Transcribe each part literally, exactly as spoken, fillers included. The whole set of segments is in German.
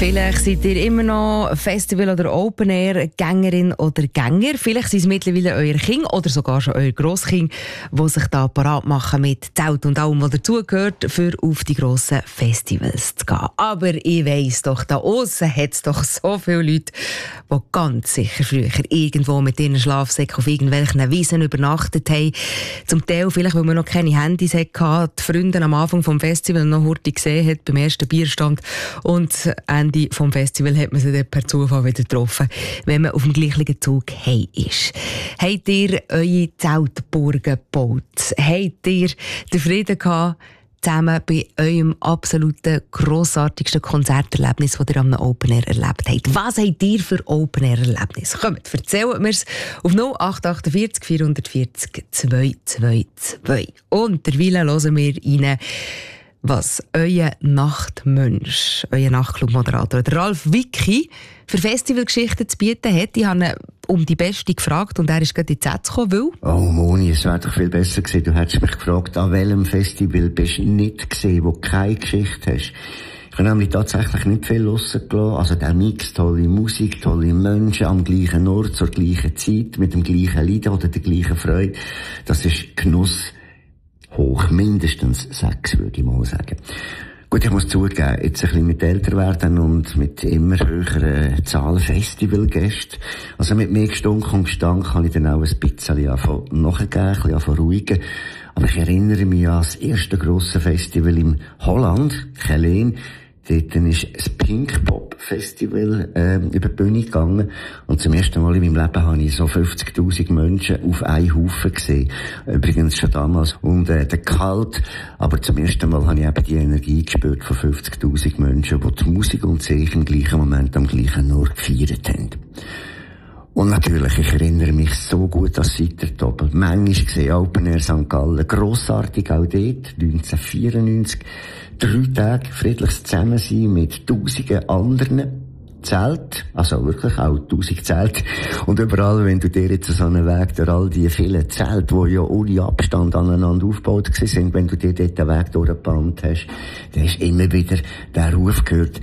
Vielleicht seid ihr immer noch Festival- oder Open-Air-Gängerin oder Gänger. Vielleicht sind es mittlerweile euer Kind oder sogar schon euer Grosskind, die sich da parat machen mit Zelt und allem, was dazugehört, für auf die grossen Festivals zu gehen. Aber ich weiss doch, da aussen hat es doch so viele Leute, die ganz sicher früher irgendwo mit ihren Schlafsäcken auf irgendwelchen Wiesen übernachtet haben. Zum Teil vielleicht, weil man noch keine Handys hatte, die Freunde am Anfang vom Festival noch hurtig gesehen hat, beim ersten Bierstand. Und Ende vom Festival hat man sie dann per Zufall wieder getroffen, wenn man auf dem gleichen Zug heim ist. Habt ihr eure Zeltburgen gebaut? Habt ihr den Frieden gehabt, zusammen bei eurem absoluten grossartigsten Konzerterlebnis, das ihr am Open Air erlebt habt? Was habt ihr für Open Air Erlebnis? Kommt, erzählt mir es auf null acht acht vier vier vier vier zwei zwei zwei. Und derweil hören wir rein, was euer Nachtmensch, euer Nachtclub-Moderator, der Ralf Wicki, für Festivalgeschichten zu bieten hat. Ich habe ihn um die Beste gefragt und er ist gerade in die Sätze gekommen, weil... Oh Moni, es wäre doch viel besser gewesen. Du hättest mich gefragt, an welchem Festival bist du nicht gesehen, wo du keine Geschichte hast. Ich habe nämlich tatsächlich nicht viel rausgelassen. Also der Mix, tolle Musik, tolle Menschen, am gleichen Ort, zur gleichen Zeit, mit dem gleichen Lied oder der gleichen Freude. Das ist Genuss hoch, mindestens sechs, würde ich mal sagen. Gut, ich muss zugeben, jetzt ein bisschen mit älter werden und mit immer höheren Zahlen Festivalgästen. Also mit mehr Gestunk und Gestank kann ich dann auch ein bisschen anfangen nachgeben, ein bisschen anfangen ruhigen. Aber ich erinnere mich an das erste grosse Festival in Holland, Geleen. Dort ist das Pink Pop Festival äh, über die Bühne gegangen. Und zum ersten Mal in meinem Leben habe ich so fünfzigtausend Menschen auf einen Haufen gesehen. Übrigens schon damals. Und äh, der Kalt. Aber zum ersten Mal habe ich eben die Energie gespürt von fünfzigtausend Menschen, die die Musik und sich im gleichen Moment am gleichen Ort gefeiert haben. Und natürlich, ich erinnere mich so gut an Seitertobel. Manchmal gesehen, Open Air Sankt Gallen. Grossartig auch dort, neunzehnhundertvierundneunzig. Drei Tage friedliches Zusammensein mit tausenden anderen Zelt. Also wirklich auch tausend Zelte. Und überall, wenn du dir jetzt so einen Weg durch all die vielen Zelte, die ja ohne Abstand aneinander aufgebaut sind, wenn du dir dort den Weg durchgebannt hast, dann hast du immer wieder den Ruf gehört,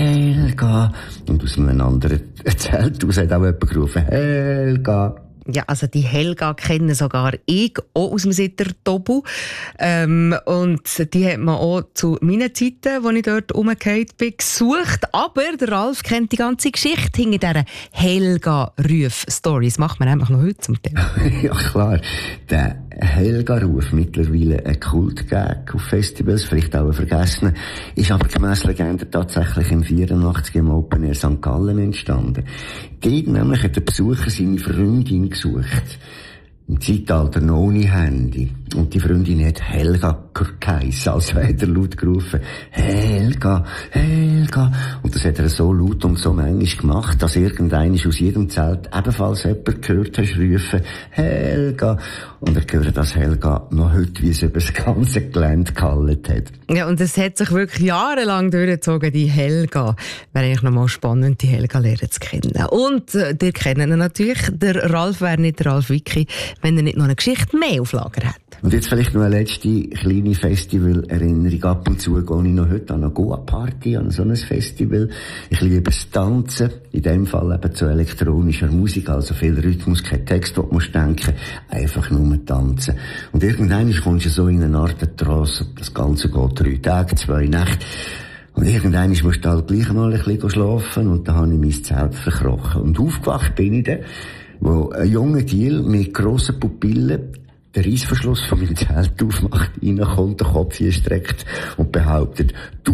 Helga. Und aus einem anderen Zelt aus hat auch jemand gerufen, Helga. Ja, also die Helga kennen sogar ich, auch aus dem Seitertobel. Ähm, und die hat man auch zu meinen Zeiten, als ich dort rumgefallen bin, gesucht. Aber der Ralf kennt die ganze Geschichte hinter dieser Helga-Ruf-Story. Das macht man einfach noch heute zum Teil. Ja, klar. Der Helga-Ruf, mittlerweile ein Kultgag auf Festivals, vielleicht auch ein Vergessener, ist aber gemäss Legende tatsächlich im vierundachtzig im Open Air Sankt Gallen entstanden. Dort nämlich hat der Besucher seine Freundin gesucht. Im Zeitalter noch ohne Handy. Und die Freundin hat Helga geheissen. Also hat er laut gerufen, Helga, Helga. Und das hat er so laut und so manchmal gemacht, dass irgendeiner aus jedem Zelt ebenfalls jemand gehört hat, rufen, Helga. Und er hört das Helga noch heute, wie es über das ganze Gelände gehalten hat. Ja, und es hat sich wirklich jahrelang durchgezogen, die Helga. Wäre eigentlich nochmal spannend, die Helga lernen zu kennen. Und äh, ihr kennt ihn natürlich. Der Ralf wäre nicht der Ralf Wicki, wenn er nicht noch eine Geschichte mehr auf Lager hat. Und jetzt vielleicht noch eine letzte kleine Festival-Erinnerung. Ab und zu gehe ich noch heute an eine Goa-Party, an so ein Festival. Ich liebe das Tanzen. In dem Fall eben zu elektronischer Musik, also viel Rhythmus, kein Text, den du musst denken, einfach nur tanzen. Und irgendwann kommst du so in eine Art Trance. Das Ganze geht drei Tage, zwei Nächte. Und irgendwann musst du halt gleich mal ein bisschen schlafen und dann habe ich mein Zelt verkrochen. Und aufgewacht bin ich dann, wo ein junger Deal mit grossen Pupillen den Reissverschluss von meinem Zelt aufmacht, reinkommt, den Kopf hier streckt und behauptet, du